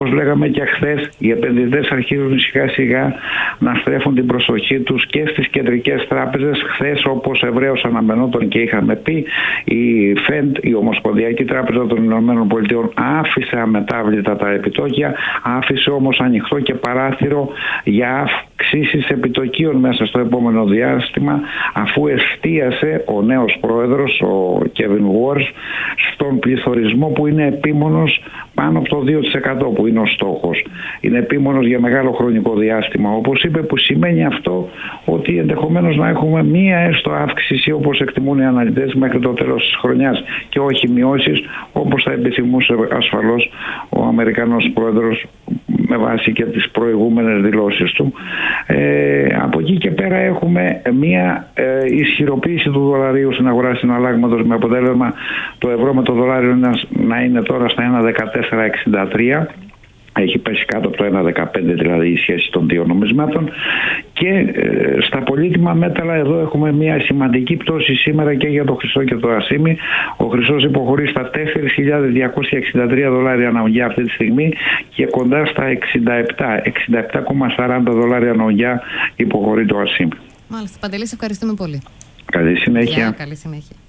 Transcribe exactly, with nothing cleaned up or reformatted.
Όπως λέγαμε και χθες, οι επενδυτές αρχίζουν σιγά σιγά να στρέφουν την προσοχή τους και στις κεντρικές τράπεζες. Χθες, όπως ευρέως αναμενόταν και είχαμε πει, η Fed, η Ομοσπονδιακή Τράπεζα των Ηνωμένων Πολιτειών, άφησε αμετάβλητα τα επιτόκια, άφησε όμως ανοιχτό και παράθυρο για αυξήσεις επιτοκίων μέσα στο επόμενο διάστημα, αφού εστίασε ο νέος πρόεδρος, ο Kevin Warsh, στον πληθωρισμό που είναι επίμονος πάνω από το δύο τοις εκατό που είναι ο στόχος. Είναι επίμονος για μεγάλο χρονικό διάστημα, όπως είπε, που σημαίνει αυτό ότι ενδεχομένως να έχουμε μία έστω αύξηση, όπως εκτιμούν οι αναλυτές, μέχρι το τέλος της χρονιάς και όχι μειώσεις, όπως θα επιθυμούσε ασφαλώς ο Αμερικανός πρόεδρος με βάση και τις προηγούμενες δηλώσεις του. Ε, από εκεί και πέρα έχουμε μία ε, ισχυροποίηση του δολαρίου στην αγορά συναλλάγματος, με αποτέλεσμα το ευρώ με το δολάριο να είναι τώρα στα ένα κόμμα δεκατέσσερα εξήντα τρία. Έχει πέσει κάτω από το ένα κόμμα δεκαπέντε, δηλαδή η σχέση των δύο νομισμάτων. Και ε, στα πολύτιμα μέταλλα εδώ έχουμε μια σημαντική πτώση σήμερα και για το χρυσό και το ασίμι. Ο χρυσός υποχωρεί στα τέσσερις χιλιάδες διακόσια εξήντα τρία δολάρια αναογιά αυτή τη στιγμή και κοντά στα εξήντα επτά κόμμα σαράντα δολάρια αναογιά υποχωρεί το ασίμι. Μάλιστα. Παντελή, ευχαριστούμε πολύ. Καλή συνέχεια. Yeah, καλή συνέχεια.